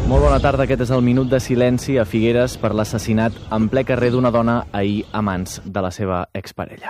Molt bona tarda, aquest és el minut de silenci a Figueres per l'assassinat en ple carrer d'una dona ahir a mans de la seva exparella.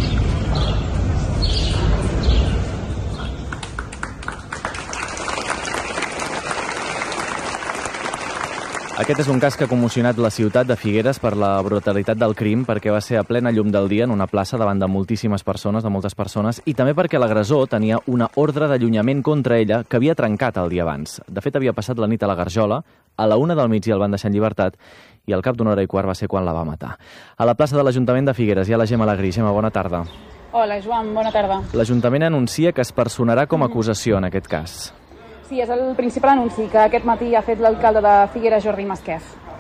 Aquest és un cas que ha commocionat la ciutat de Figueres per la brutalitat del crim, perquè va ser a plena llum del dia en una plaça davant de moltíssimes persones, de moltes persones, i també perquè l'agressor tenia una ordre d'allunyament contra ella que havia trencat el dia abans. De fet, havia passat la nit a la Garjola, a la 1 del migdia el van deixar en llibertat i al cap d'una hora i quart va ser quan la va matar. A la plaça de l'Ajuntament de Figueres hi ha la Gemma Alegrí. Gemma, bona tarda. Hola, Joan, bona tarda. L'Ajuntament anuncia que es personarà com a acusació en aquest cas. Sí, és el principal anunci que aquest matí ha fet l'alcalde de Figueres, Jordi Masquef.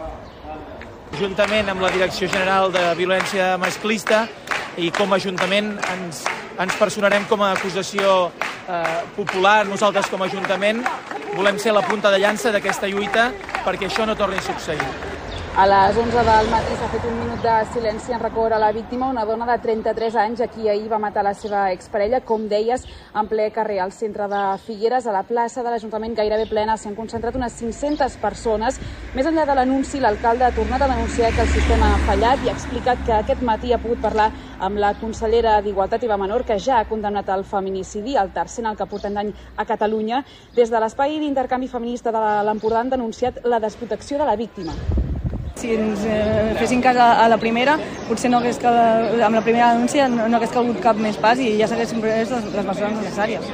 Juntament amb la Direcció General de Violència Masclista i com a Ajuntament ens personarem com a acusació popular. Nosaltres com a Ajuntament volem ser la punta de llança d'aquesta lluita perquè això no torni a succeir. A les 11 del matí s'ha fet un minut de silenci en record a la víctima, una dona de 33 anys a qui ahir va matar la seva exparella, com deies, en ple carrer al centre de Figueres. A la plaça de l'Ajuntament gairebé plena s'hi han concentrat unes 500 persones. Més enllà de l'anunci, l'alcalde ha tornat a denunciar que el sistema ha fallat i ha explicat que aquest matí ha pogut parlar amb la consellera d'Igualtat Eva Menor, que ja ha condemnat el feminicidi, el tercer en el que portem d'any a Catalunya. Des de l'Espai d'Intercanvi Feminista de l'Empordà han denunciat la desprotecció de la víctima. Si ens fessin cas a la primera, potser no hagués amb la primera denúncia no hagués calgut cap més pas i ja s'haguessin pres les mesures necessàries.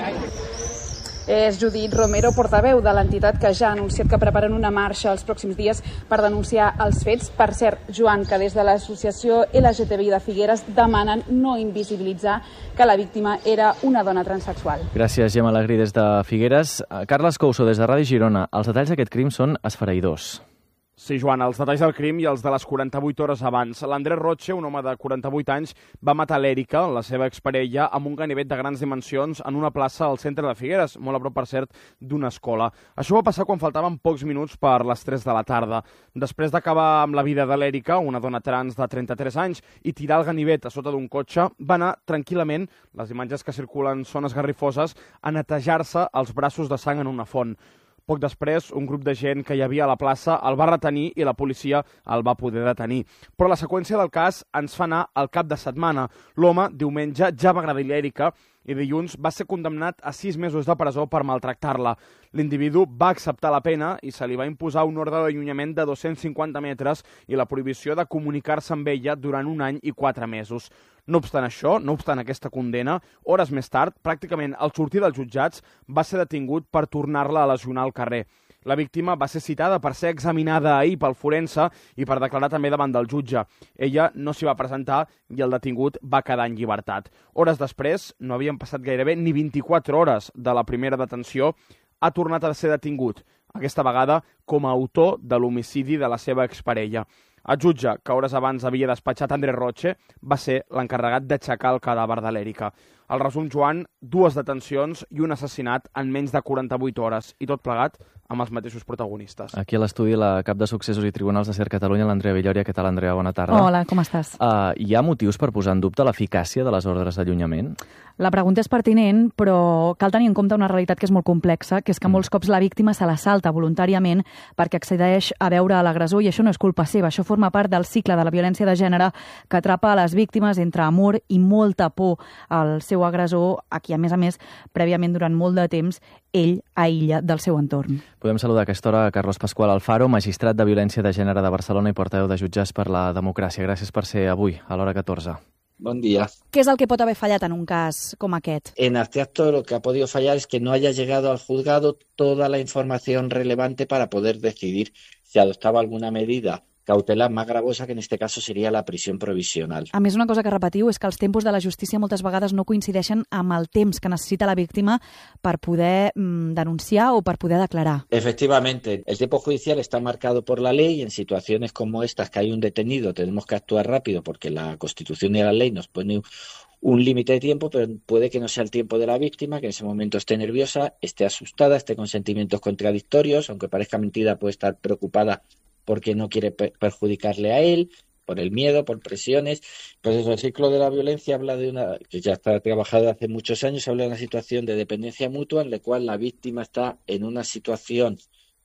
És Judit Romero, portaveu de l'entitat, que ja ha anunciat que preparen una marxa els pròxims dies per denunciar els fets. Per cert, Joan, que des de l'associació LGTBI de Figueres demanen no invisibilitzar que la víctima era una dona transsexual. Gràcies, Gemma Alegrí, des de Figueres. Carles Couso, des de Ràdio Girona. Els detalls d'aquest crim són esfereïdors. Sí, Joan, els detalls del crim i els de les 48 hores abans. L'Andrés Roche, un home de 48 anys, va matar l'Èrica, la seva exparella, amb un ganivet de grans dimensions en una plaça al centre de Figueres, molt a prop, per cert, d'una escola. Això va passar quan faltaven pocs minuts per les 3 de la tarda. Després d'acabar amb la vida de l'Èrica, una dona trans de 33 anys, i tirar el ganivet a sota d'un cotxe, va anar tranquil·lament, les imatges que circulen són esgarrifoses, a netejar-se els braços de sang en una font. Poc després, un grup de gent que hi havia a la plaça el va retenir i la policia el va poder detenir. Però la seqüència del cas ens fa anar al cap de setmana. L'home, diumenge, ja va agredir l'Èrica i dilluns va ser condemnat a 6 mesos de presó per maltractar-la. L'individu va acceptar la pena i se li va imposar un ordre d'allunyament de 250 metres i la prohibició de comunicar-se amb ella durant 1 any i 4 mesos. No obstant això, no obstant aquesta condena, hores més tard, pràcticament al sortir dels jutjats, va ser detingut per tornar-la a lesionar al carrer. La víctima va ser citada per ser examinada ahir pel forense i per declarar també davant del jutge. Ella no s'hi va presentar i el detingut va quedar en llibertat. Hores després, no havien passat gairebé ni 24 hores de la primera detenció, ha tornat a ser detingut, aquesta vegada com a autor de l'homicidi de la seva exparella. El jutge, que hores abans havia despatxat Andrés Roche, va ser l'encarregat d'aixecar el cadàver de l'Èrica. Al resum, Joan, 2 detencions i un assassinat en menys de 48 hores, i tot plegat amb els mateixos protagonistes. Aquí a l'estudi la cap de Successos i Tribunals de CERT Catalunya, l'Andrea Villoria. Què tal, Andrea? Bona tarda. Hola, com estàs? Hi ha motius per posar en dubte l'eficàcia de les ordres d'allunyament? La pregunta és pertinent, però cal tenir en compte una realitat que és molt complexa, que és que molts cops la víctima se la salta voluntàriament perquè accedeix a veure l'agressor, i això no és culpa seva, això forma part del cicle de la violència de gènere que atrapa a les víctimes entre amor i molta por al seu agressor, a qui, a més, prèviament durant molt de temps, ell aïlla del seu entorn. Podem saludar a aquesta hora a Carlos Pascual Alfaro, magistrat de Violència de Gènere de Barcelona i portaveu de Jutges per la Democràcia. Gràcies per ser avui, a l'hora 14. Buen día. Què és el que pot haver fallat en un cas com aquest? En este acto lo que ha podido fallar es que no haya llegado al juzgado toda la información relevante para poder decidir si adoptaba alguna medida cautelar más gravosa, que en este caso sería la prisión provisional. A més, una cosa que repetiu és que els tempos de la justícia moltes vegades no coincideixen amb el temps que necessita la víctima per poder denunciar o per poder declarar. Efectivamente, el tiempo judicial está marcado por la ley y en situaciones como estas, que hay un detenido, tenemos que actuar rápido porque la Constitución y la ley nos pone un límite de tiempo, pero puede que no sea el tiempo de la víctima, que en ese momento esté nerviosa, esté asustada, esté con sentimientos contradictorios, aunque parezca mentira, puede estar preocupada porque no quiere perjudicarle a él, por el miedo, por presiones. Pues eso, el ciclo de la violencia habla de una, que ya está trabajado hace muchos años, habla de una situación de dependencia mutua en la cual la víctima está en una situación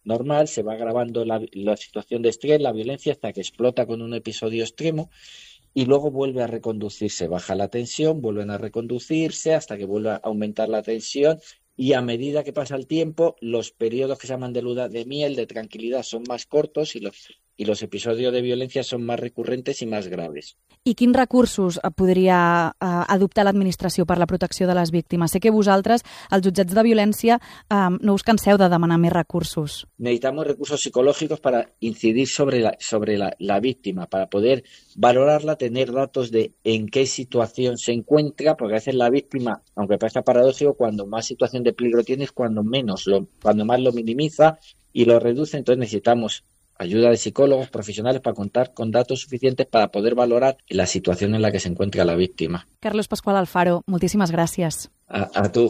normal, se va agravando la situación de estrés, la violencia, hasta que explota con un episodio extremo y luego vuelve a reconducirse. Baja la tensión, vuelven a reconducirse hasta que vuelve a aumentar la tensión. Y a medida que pasa el tiempo, los periodos que se llaman de luna de miel, de tranquilidad, son más cortos y los episodios de violencia son más recurrentes i més graves. I quins recursos podria adoptar l'administració per la protecció de les víctimes? Sé que vosaltres, els jutjats de violència, no us canseu de demanar més recursos. Necesitamos recursos psicológicos para incidir sobre la víctima, para poder valorarla, tener datos de en qué situación se encuentra, porque a veces la víctima, aunque parezca paradójico, cuando más situación de peligro tiene es cuando más lo minimiza y lo reduce. Entonces necesitamos ayuda de psicólogos profesionales para contar con datos suficientes para poder valorar la situación en la que se encuentra la víctima. Carlos Pascual Alfaro, moltíssimes gràcies. A tu.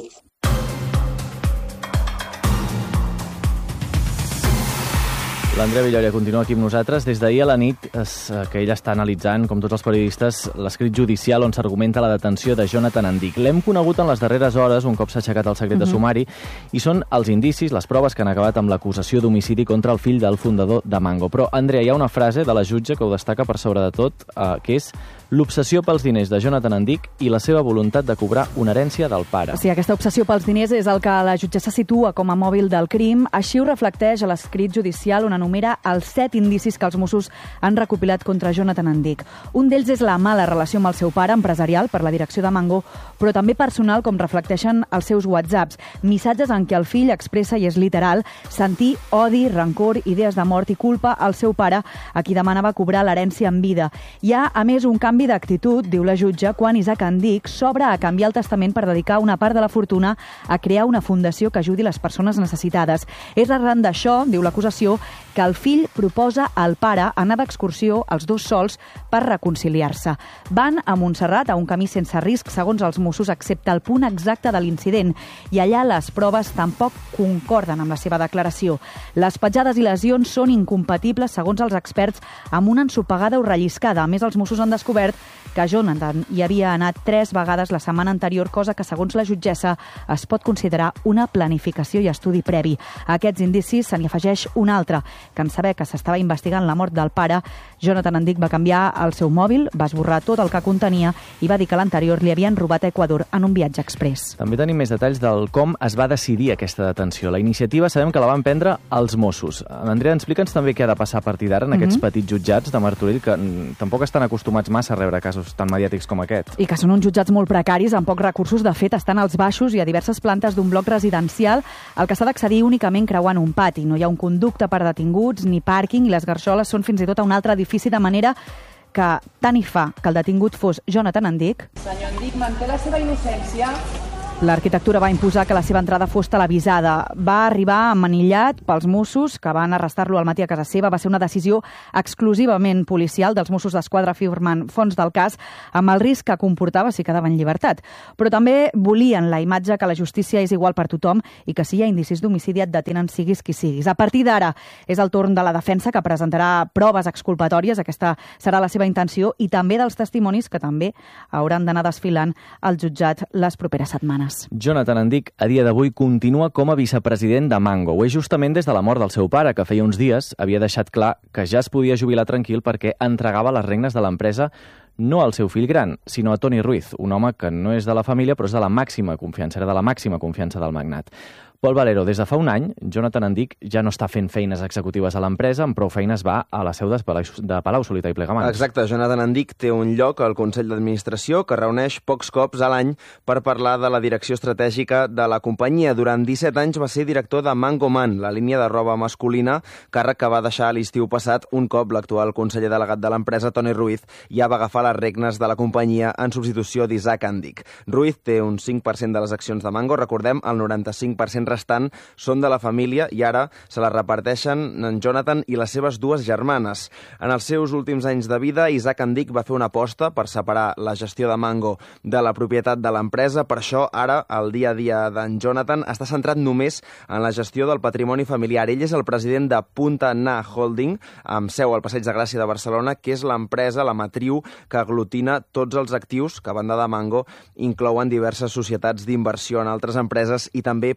L'Andrea Villoria continua aquí amb nosaltres. Des d'ahir a la nit, que ella està analitzant, com tots els periodistes, l'escrit judicial on s'argumenta la detenció de Jonathan Andic. L'hem conegut en les darreres hores, un cop s'ha aixecat el secret de sumari, i són els indicis, les proves que han acabat amb l'acusació d'homicidi contra el fill del fundador de Mango. Però, Andrea, hi ha una frase de la jutge que ho destaca per sobre de tot, que és l'obsessió pels diners de Jonathan Andic i la seva voluntat de cobrar una herència del pare. Sí, aquesta obsessió pels diners és el que la jutgessa situa com a mòbil del crim. Així ho reflecteix a l'escrit judicial on enumera els 7 indicis que els Mossos han recopilat contra Jonathan Andic. Un d'ells és la mala relació amb el seu pare, empresarial, per la direcció de Mango, però també personal, com reflecteixen els seus whatsapps. Missatges en què el fill expressa, i és literal, sentir odi, rancor, idees de mort i culpa al seu pare, a qui demanava cobrar l'herència en vida. Hi ha, a més, un canvi d'actitud, diu la jutge, quan Isaac Andic s'obre a canviar el testament per dedicar una part de la fortuna a crear una fundació que ajudi les persones necessitades. És arran d'això, diu l'acusació, que el fill proposa al pare anar d'excursió els dos sols per reconciliar-se. Van a Montserrat, a un camí sense risc, segons els Mossos, excepte el punt exacte de l'incident, i allà les proves tampoc concorden amb la seva declaració. Les petjades i lesions són incompatibles, segons els experts, amb una ensopegada o relliscada. A més, els Mossos han descobert que Jonathan hi havia anat 3 vegades la setmana anterior, cosa que, segons la jutgessa, es pot considerar una planificació i estudi previ. A aquests indicis se n'hi afegeix un altre, que en saber que s'estava investigant la mort del pare, Jonathan Andic va canviar el seu mòbil, va esborrar tot el que contenia i va dir que l'anterior li havien robat a Equador en un viatge express. També tenim més detalls del com es va decidir aquesta detenció. La iniciativa sabem que la van prendre els Mossos. Andrea, explica'ns també què ha de passar a partir d'ara en aquests petits jutjats de Martorell, que tampoc estan acostumats massa a rebre casos tan mediàtics com aquest. I que són uns jutjats molt precaris, amb pocs recursos. De fet, estan als baixos i a diverses plantes d'un bloc residencial al que s'ha d'accedir únicament creuant un pati. No hi ha un conducte per detinguts ni pàrquing i les garxoles són fins i tot a un altre edifici, de manera que tant hi fa que el detingut fos Jonathan Andic. Senyor Andic, manté la seva innocència. L'arquitectura va imposar que la seva entrada fos televisada. Va arribar emmanillat pels Mossos, que van arrestar-lo al matí a casa seva. Va ser una decisió exclusivament policial dels Mossos d'Esquadra, firmant fons del cas, amb el risc que comportava si quedava en llibertat. Però també volien la imatge que la justícia és igual per tothom i que si hi ha indicis d'homicidi et detenen siguis qui siguis. A partir d'ara és el torn de la defensa, que presentarà proves exculpatòries. Aquesta serà la seva intenció, i també dels testimonis, que també hauran d'anar desfilant al jutjat les properes setmanes. Jonathan Andic, a dia d'avui, continua com a vicepresident de Mango. Ho és justament des de la mort del seu pare, que feia uns dies havia deixat clar que ja es podia jubilar tranquil perquè entregava les regnes de l'empresa no al seu fill gran, sinó a Toni Ruiz, un home que no és de la família, però és de la màxima confiança, era de la màxima confiança del magnat. Pol Valero, des de fa un any, Jonathan Andic ja no està fent feines executives a l'empresa, amb prou feines va a la seu de Palau-solità i Plegamans. Exacte, Jonathan Andic té un lloc al Consell d'Administració que reuneix pocs cops a l'any per parlar de la direcció estratègica de la companyia. Durant 17 anys va ser director de Mango Man, la línia de roba masculina, càrrec que va deixar a l'estiu passat un cop l'actual conseller delegat de l'empresa, Toni Ruiz, ja va agafar les regnes de la companyia en substitució d'Isaac Andic. Ruiz té un 5% de les accions de Mango, recordem, el 95% restant són de la família i ara se la reparteixen en Jonathan i les seves 2 germanes. En els seus últims anys de vida, Isaac Andic va fer una aposta per separar la gestió de Mango de la propietat de l'empresa. Per això, ara, el dia a dia d'en Jonathan està centrat només en la gestió del patrimoni familiar. Ell és el president de Punta Na Holding, amb seu al Passeig de Gràcia de Barcelona, que és l'empresa, la matriu, que aglutina tots els actius que, a banda de Mango, inclouen diverses societats d'inversió en altres empreses i també patrimoni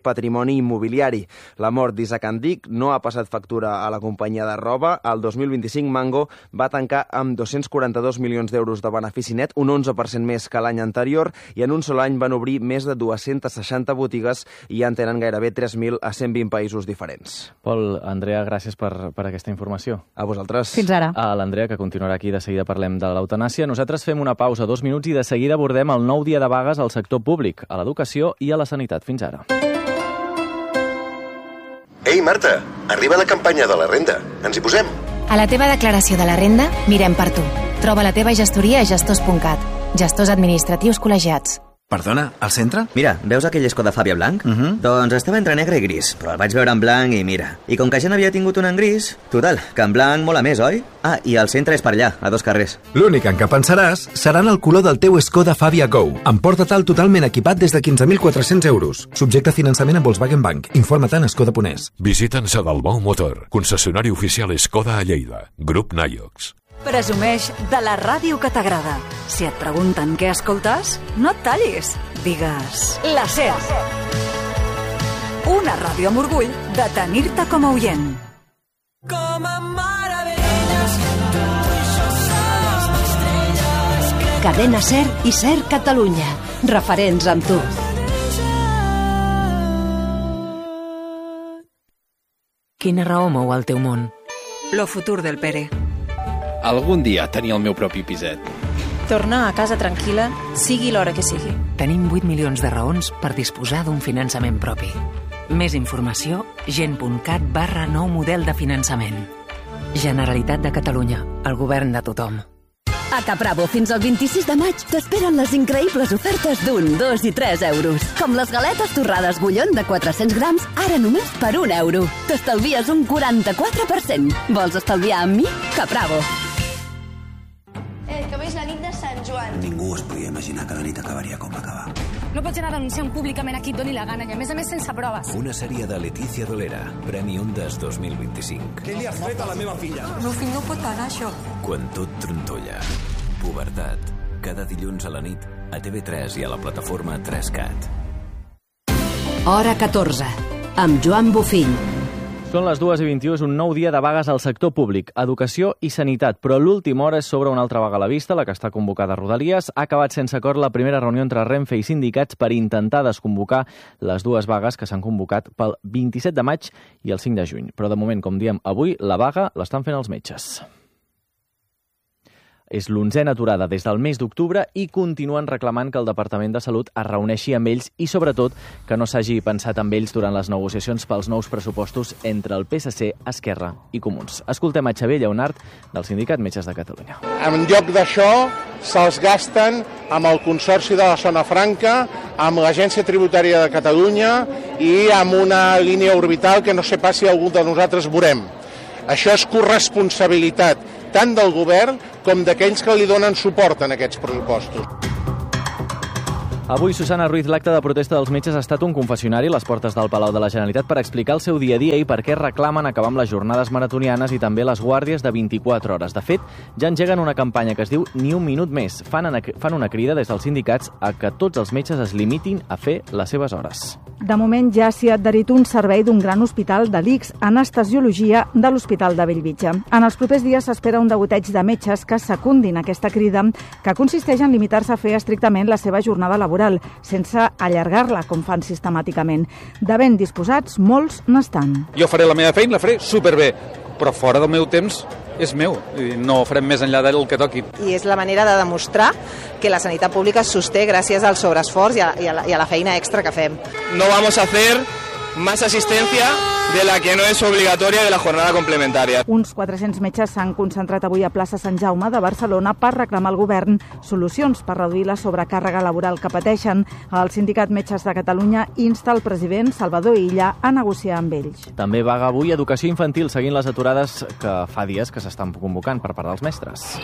patrimoni immobiliari. La mort d'Isaac Andic no ha passat factura a la companyia de roba. El 2025 Mango va tancar amb 242 milions d'euros de benefici net, un 11% més que l'any anterior, i en un sol any van obrir més de 260 botigues i ja en tenen gairebé 3.000 a 120 països diferents. Pol, Andrea, gràcies per aquesta informació. A vosaltres. Fins ara. A l'Andrea, que continuarà aquí. De seguida parlem de l'eutanàsia. Nosaltres fem una pausa, 2 minuts, i de seguida abordem el nou dia de vagues al sector públic, a l'educació i a la sanitat. Fins ara. Ei, Marta, arriba la campanya de la renda. Ens hi posem? A la teva declaració de la renda, mirem per tu. Troba la teva gestoria a gestors.cat. Gestors administratius col·legiats. Perdona, al centre? Mira, veus aquell Skoda Fabia blanc? Doncs estava entre negre i gris, però el vaig veure en blanc i mira. I com que ja n'havia tingut un en gris, total, que en blanc mola més, oi? Ah, i el centre és per allà, a 2 carrers. L'únic en què pensaràs serà en el color del teu Skoda Fabia Go. Emporta-te'l totalment equipat des de 15.400 euros. Subjecte a finançament amb Volkswagen Bank. Informa-te en Skoda.es. Visita'ns a Dalmau Motor, concessionari oficial Skoda a Lleida. Grup Naiox. Presumeix de la ràdio que t'agrada. Si et pregunten què escoltes, no et tallis. Digues la SER. Una ràdio amb orgull de tenir-te com a oient. Com a meravelles, Cadena SER i SER Catalunya. Referents amb tu. Quina raó mou el teu món? Lo futur del Pere. Algun dia tenir el meu propi piset. Tornar a casa tranquil·la, sigui l'hora que sigui. Tenim 8 milions de raons per disposar d'un finançament propi. Més informació, gent.cat/nou model de finançament. Generalitat de Catalunya, el govern de tothom. A Capravo, fins al 26 de maig, t'esperen les increïbles ofertes d'1, 2 i 3 euros. Com les galetes torrades bullon de 400 grams, ara només per 1 euro. T'estalvies un 44%. Vols estalviar amb mi? Capravo. Que veig la nit de Sant Joan. Ningú es podia imaginar que la nit acabaria com va acabar. No pots anar denunciant públicament a qui et doni la gana i a més sense proves. Una sèrie de Letícia Dolera, Premi Ondas 2025. Què li has fet a la meva filla? El meu fill no pot anar, això. Quan tot trontolla. Pubertat. Cada dilluns a la nit a TV3 i a la plataforma 3Cat. Hora 14, amb Joan Bofill. Són les 2:21, és un nou dia de vagues al sector públic, educació i sanitat, però l'última hora és sobre una altra vaga a la vista, la que està convocada a Rodalies. Ha acabat sense acord la primera reunió entre Renfe i sindicats per intentar desconvocar les dues vagues que s'han convocat pel 27 de maig i el 5 de juny. Però de moment, com diem avui, la vaga l'estan fent els metges. És l'11a aturada des del mes d'octubre i continuen reclamant que el Departament de Salut es reuneixi amb ells i, sobretot, que no s'hagi pensat amb ells durant les negociacions pels nous pressupostos entre el PSC, Esquerra i Comuns. Escoltem a Xavier Lleonart, del Sindicat Metges de Catalunya. En lloc d'això, se'ls gasten amb el Consorci de la Zona Franca, amb l'Agència Tributària de Catalunya i amb una línia orbital que no sé pas si algú de nosaltres veurem. Això és corresponsabilitat tant del govern com d'aquells que li donen suport en aquests pressupostos. Avui, Susana Ruiz, l'acte de protesta dels metges ha estat un confessionari a les portes del Palau de la Generalitat per explicar el seu dia a dia i per què reclamen acabar amb les jornades maratonianes i també les guàrdies de 24 hores. De fet, ja engeguen una campanya que es diu Ni un minut més. Fan una crida des dels sindicats a que tots els metges es limitin a fer les seves hores. De moment ja s'hi ha adherit un servei d'un gran hospital de l'ICS, anestesiologia de l'Hospital de Bellvitge. En els propers dies s'espera un degoteig de metges que secundin aquesta crida, que consisteix en limitar-se a fer estrictament la seva jornada laboral, sense allargar-la, com fan sistemàticament. De ben disposats, molts n'estan. Jo faré la meva feina, la faré superbé, però fora del meu temps és meu, no farem més enllà del que toqui. I és la manera de demostrar que la sanitat pública es sosté gràcies al sobreesforç i a la feina extra que fem. No vamos a hacer más asistencia de la que no es obligatoria de la jornada complementaria. Uns 400 metges s'han concentrat avui a plaça Sant Jaume de Barcelona per reclamar al govern solucions per reduir la sobrecàrrega laboral que pateixen. El Sindicat Metges de Catalunya insta el president Salvador Illa a negociar amb ells. També vaga avui Educació Infantil, seguint les aturades que fa dies que s'estan convocant per part dels mestres.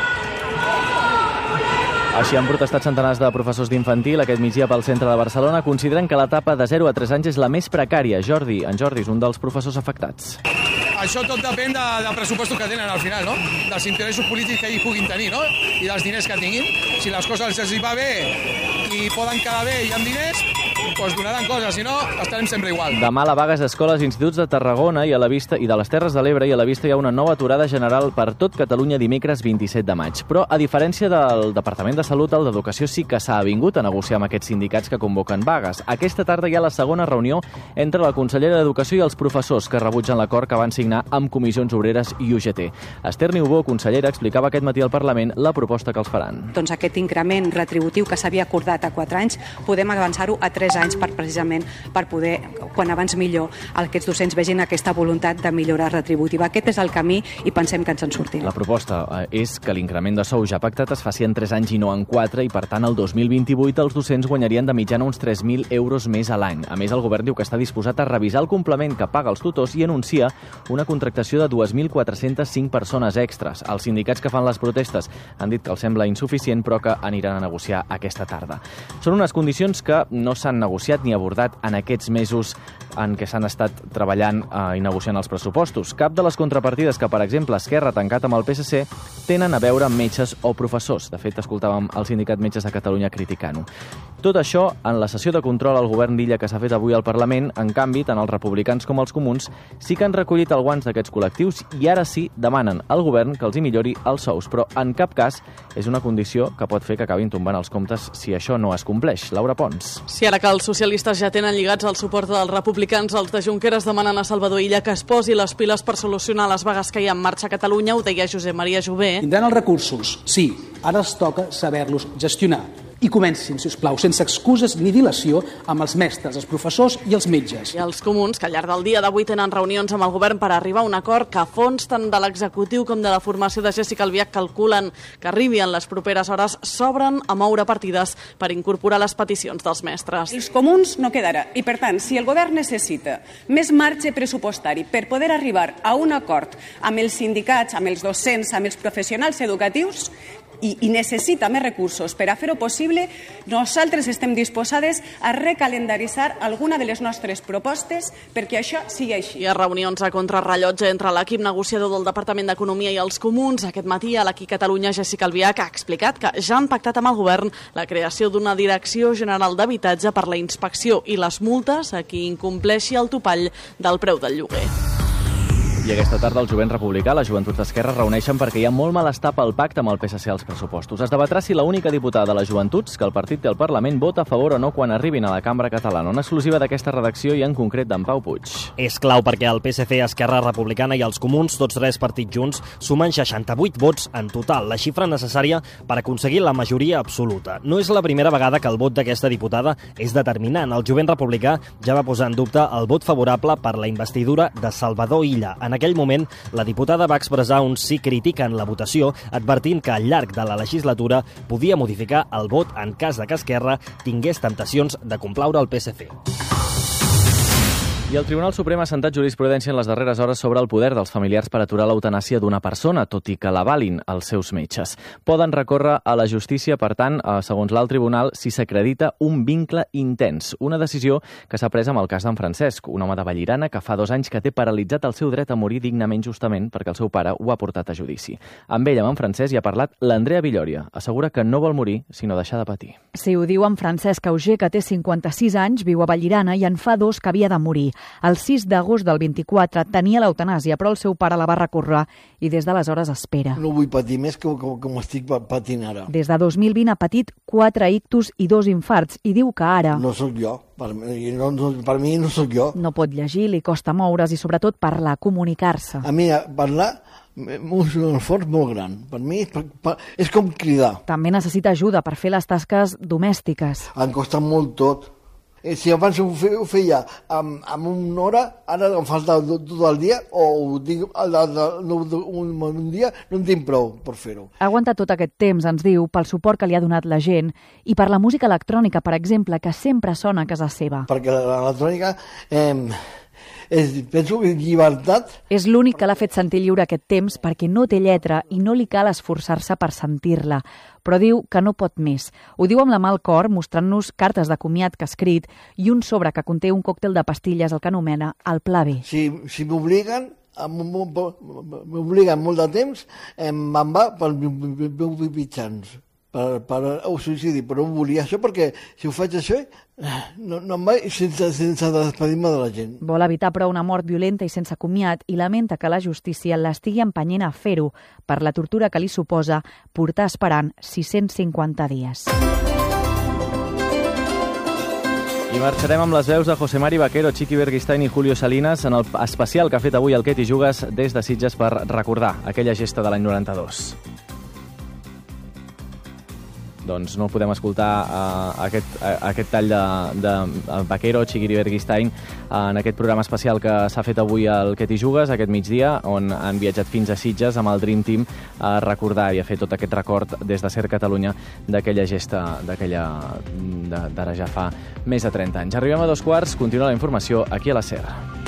Així han protestat centenars de professors d'infantil aquest migdia pel centre de Barcelona. Consideren que l'etapa de 0 a 3 anys és la més precària. En Jordi és un dels professors afectats. Això tot depèn de pressupostos que tenen al final, no? Dels interessos polítics que ells puguin tenir, no? I dels diners que tinguin. Si les coses els hi va bé i poden quedar bé i amb diners, doncs donaran coses, si no, estarem sempre igual. Demà la vaga és d'escoles i instituts de Tarragona i a la Vista i de les Terres de l'Ebre, i a la Vista hi ha una nova aturada general per tot Catalunya dimecres 27 de maig. Però, a diferència del Departament de Salut, el d'Educació sí que s'ha avingut a negociar amb aquests sindicats que convoquen vagues. Aquesta tarda hi ha la segona reunió entre la consellera d'Educació i els professors, que rebutgen l'acord que van signar amb Comissions Obreres i UGT. Esther Niubó, consellera, explicava aquest matí al Parlament la proposta que els faran. Doncs aquest increment retributiu que s'havia acordat a 4 anys, podem avançar-ho a 3 anys precisament per poder, quan abans millor, aquests docents vegin aquesta voluntat de millora retributiva. Aquest és el camí i pensem que ens en sortirem. La proposta és que l'increment de sou ja pactat es faci en 3 anys i no en 4, i per tant el 2028 els docents guanyarien de mitjana uns 3.000 euros més a l'any. A més, el govern diu que està disposat a revisar el complement que paga els tutors i anuncia una contractació de 2.405 persones extres. Els sindicats que fan les protestes han dit que els sembla insuficient, però que aniran a negociar aquesta tarda. Són unes condicions que no s'han negociat ni abordat en aquests mesos en què s'han estat treballant i negociant els pressupostos. Cap de les contrapartides que, per exemple, Esquerra ha tancat amb el PSC tenen a veure amb metges o professors. De fet, escoltàvem el Sindicat Metges de Catalunya criticant-ho. Tot això, en la sessió de control al govern d'Illa que s'ha fet avui al Parlament, en canvi, tant els republicans com els comuns sí que han recollit el guants d'aquests col·lectius i ara sí demanen al govern que els hi millori els sous, però en cap cas és una condició que pot fer que acabin tombant els comptes si això no es compleix. Laura Pons. Si ara que els socialistes ja tenen lligats el suport dels republicans, els de Junqueras demanen a Salvador Illa que es posi les piles per solucionar les vagues que hi ha en marxa a Catalunya, ho deia Josep Maria Jové. Tindran els recursos, sí, ara els toca saber-los gestionar. I comencin, si us plau, sense excuses ni dilació, amb els mestres, els professors i els metges. I els comuns, que al llarg del dia d'avui tenen reunions amb el govern per arribar a un acord que a fons tant de l'executiu com de la formació de Jéssica Albiach calculen que arribi en les properes hores, s'obren a moure partides per incorporar les peticions dels mestres. Els comuns no quedarà. I, per tant, si el govern necessita més marge pressupostari per poder arribar a un acord amb els sindicats, amb els docents, amb els professionals educatius, i necessita més recursos per a fer-ho possible, nosaltres estem disposades a recalendaritzar alguna de les nostres propostes perquè això sigui així. Hi ha reunions a contrarrellotge entre l'equip negociador del Departament d'Economia i els comuns. Aquest matí a l'Aquí Catalunya, Jéssica Albiach ha explicat que ja han pactat amb el govern la creació d'una Direcció General d'Habitatge per la inspecció i les multes a qui incompleixi el topall del preu del lloguer. I aquesta tarda el jovent republicà, la Joventut d'Esquerra, reuneixen perquè hi ha molt malestar pel pacte amb el PSC als pressupostos. Es debatrà si l'única diputada de les Joventuts que el partit té al Parlament vota a favor o no quan arribin a la cambra catalana. Una exclusiva d'aquesta redacció i en concret d'en Pau Puig. És clau perquè el PSC, Esquerra Republicana i els comuns, tots tres partits junts, sumen 68 vots en total, la xifra necessària per aconseguir la majoria absoluta. No és la primera vegada que el vot d'aquesta diputada és determinant. El jovent republicà ja va posar en dubte el vot favorable per la investidura de Salvador Illa. En aquell moment, la diputada va expressar un sí crític en la votació, advertint que al llarg de la legislatura podia modificar el vot en cas de que Esquerra tingués temptacions de complaure el PSC. I el Tribunal Suprem ha assentat jurisprudència en les darreres hores sobre el poder dels familiars per aturar l'eutanàsia d'una persona, tot i que l'avalin els seus metges. Poden recórrer a la justícia, per tant, segons l'alt tribunal, si s'acredita un vincle intens. Una decisió que s'ha pres amb el cas d'en Francesc, un home de Vallirana que fa 2 anys que té paralitzat el seu dret a morir dignament justament perquè el seu pare ho ha portat a judici. Amb ell, amb en Francesc, hi ha parlat l'Andrea Villòria. Assegura que no vol morir, sinó deixar de patir. Sí, ho diu en Francesc Auger, que té 56 anys, viu a Vallirana i en fa 2 que havia de morir. El 6 d'agost del 24 tenia l'eutanàsia, però el seu pare la va recórrer i des d'aleshores espera. No vull patir més que m'estic patint ara. Des de 2020 ha patit 4 ictus i 2 infarts i diu que ara... No sóc jo, per mi no sóc jo. No pot llegir, li costa moure's i sobretot parlar, comunicar-se. A mi parlar és un esforç molt gran. Per mi és com cridar. També necessita ajuda per fer les tasques domèstiques. Em costa molt tot. Si abans ho feia amb una hora, ara em falta tot el dia, o ho dic un dia, no en tinc prou per fer-ho. Ha aguantat tot aquest temps, ens diu, pel suport que li ha donat la gent i per la música electrònica, per exemple, que sempre sona a casa seva. Perquè l'electrònica... penso que llibertat... És l'únic que l'ha fet sentir lliure aquest temps perquè no té lletra i no li cal esforçar-se per sentir-la. Però diu que no pot més. Ho diu amb la mà al cor, mostrant-nos cartes de comiat que ha escrit i un sobre que conté un còctel de pastilles, el que anomena el Pla B. Si m'obliguen molt de temps, me'n va pels meus mitjans. suïcidi, però no volia això perquè si ho faig això no em vaig sense despedir-me de la gent. Vol evitar però una mort violenta i sense comiat i lamenta que la justícia l'estigui empenyent a fer-ho per la tortura que li suposa portar esperant 650 dies. I marxarem amb les veus de José Mari Vaquero, Chiqui Berguistain i Julio Salinas en el especial que ha fet avui el Què t'hi jugues des de Sitges per recordar aquella gesta de l'any 92. Doncs no podem escoltar aquest tall de Vaquero, Chiqui Berguistain en aquest programa especial que s'ha fet avui al Què t'hi jugues, aquest migdia, on han viatjat fins a Sitges amb el Dream Team a recordar i a fer tot aquest record des de Ser Catalunya d'aquella gesta d'ara ja fa més de 30 anys. Arribem a 2:15, continua la informació aquí a la SER.